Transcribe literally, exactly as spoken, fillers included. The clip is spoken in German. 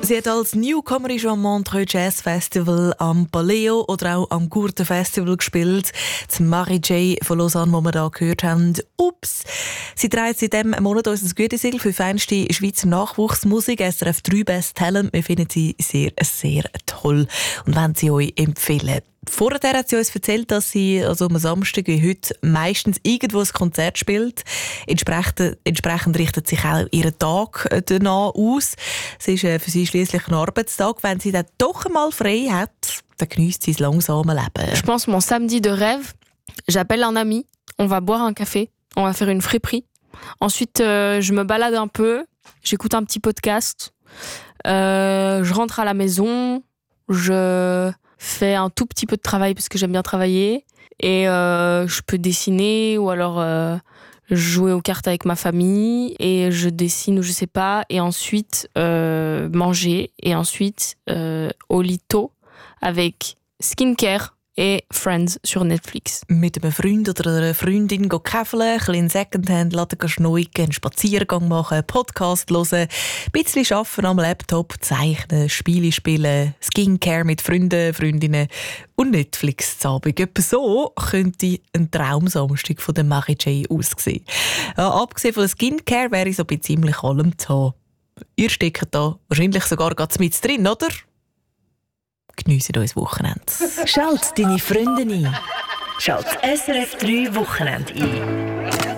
Sie hat als Newcomerin schon am Montreux Jazz Festival, am Paleo oder auch am Gurten Festival gespielt. Die Marie-Jay von Lausanne, die wir hier gehört haben. Ups! Sie trägt seit diesem Monat unser Gütesiegel für feinste Schweizer Nachwuchsmusik. S R F drei Best Talent. Wir finden sie sehr, sehr toll und wollen sie euch empfehlen. Vorher hat sie uns erzählt, dass sie also am Samstag wie heute meistens irgendwo ein Konzert spielt. Entsprechend, entsprechend richtet sich auch ihr Tag danach aus. Es ist für sie schliesslich ein Arbeitstag. Wenn sie dann doch einmal frei hat, dann genießt sie das langsame Leben. Je pense mon samedi de rêve, j'appelle un ami, on va boire un café, on va faire une friperie. Ensuite, euh, je me balade un peu, j'écoute un petit podcast, euh, je rentre à la maison, je fais un tout petit peu de travail parce que j'aime bien travailler et euh, je peux dessiner ou alors euh, jouer aux cartes avec ma famille et je dessine ou je sais pas et ensuite euh, manger et ensuite euh, au lit tôt avec Skincare et Friends sur Netflix. Mit einem Freund oder einer Freundin käfeln, ein bisschen in Secondhand-Laden schneiden, einen Spaziergang machen, einen Podcast hören, ein bisschen arbeiten am Laptop, zeichnen, Spiele spielen, Skincare mit Freunden, Freundinnen und Netflix zu Abend. Etwa so könnte ein Traumsamstag von der Marie-Jay aussehen. Ja, abgesehen von der Skincare wäre ich so bei ziemlich allem zu haben. Ihr steckt da wahrscheinlich sogar ganz mit drin, oder? Geniessen uns Wochenende. Schalt deine Freunde ein. Schalt S R F drei Wochenende ein.